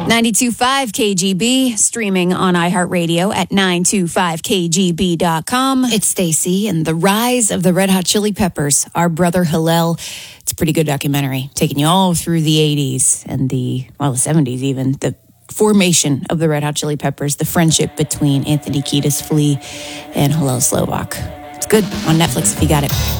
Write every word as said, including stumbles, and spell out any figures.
ninety-two point five K G B, streaming on iHeartRadio at nine two five K G B dot com. It's Stacy and the rise of the Red Hot Chili Peppers, Our Brother Hillel. It's a pretty good documentary, taking you all through the eighties and the, well, the seventies even, the formation of the Red Hot Chili Peppers, the friendship between Anthony Kiedis Flea and Hillel Slovak. It's good on Netflix if you got it.